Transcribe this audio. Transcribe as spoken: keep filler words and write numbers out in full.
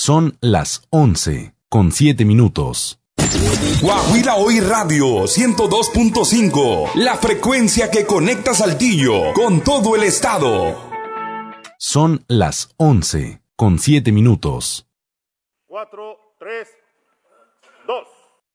Son las once con siete minutos. Guajira Hoy Radio ciento dos punto cinco, la frecuencia que conecta Saltillo con todo el estado. Son las once con siete minutos. Cuatro, tres.